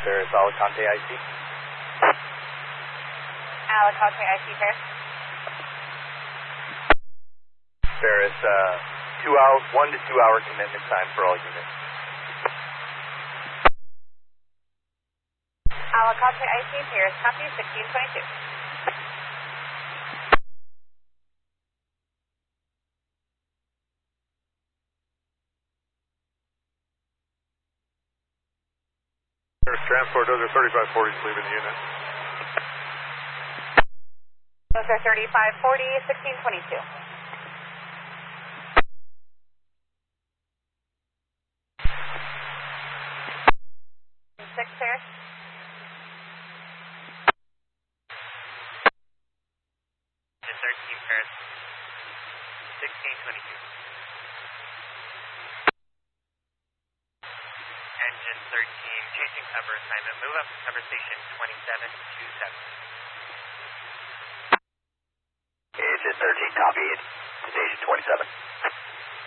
Paris Alicante IC. Alicante IC, Paris. Paris, 1 to 2 hour commitment time for all units. Alicante IC, Paris, copy 1622. Transport, those are 3540s leaving the unit. Those are 3540, 1622. Six, Paris. Engine 13, Paris. 1622. Engine 13, changing cover assignment. Move up to cover station 2727. Engine 13, copy. Station 27.